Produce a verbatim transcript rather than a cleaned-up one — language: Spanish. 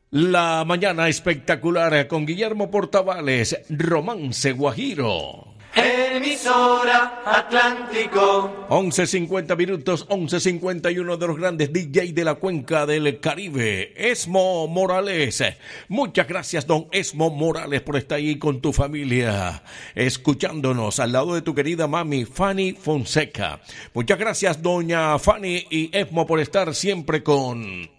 La mañana espectacular con Guillermo Portavales, Romance Guajiro. Emisora Atlántico. once cincuenta minutos, once cincuenta y uno de los grandes D J de la cuenca del Caribe, Esmo Morales. Muchas gracias, don Esmo Morales, por estar ahí con tu familia, escuchándonos al lado de tu querida mami, Fanny Fonseca. Muchas gracias, doña Fanny y Esmo, por estar siempre con